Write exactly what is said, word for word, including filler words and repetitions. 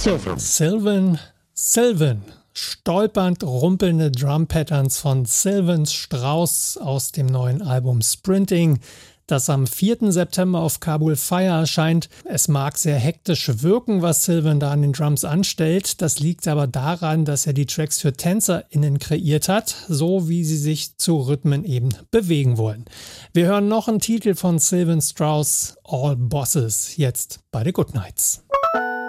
Sylvan. Sylvan, Sylvan. Stolpernd rumpelnde Drum-Patterns von Sylvan Strauss aus dem neuen Album Sprinting, das am vierten September auf Kabul Fire erscheint. Es mag sehr hektisch wirken, was Sylvan da an den Drums anstellt. Das liegt aber daran, dass er die Tracks für TänzerInnen kreiert hat, so wie sie sich zu Rhythmen eben bewegen wollen. Wir hören noch einen Titel von Sylvan Strauss, All Bosses, jetzt bei The Goodnights.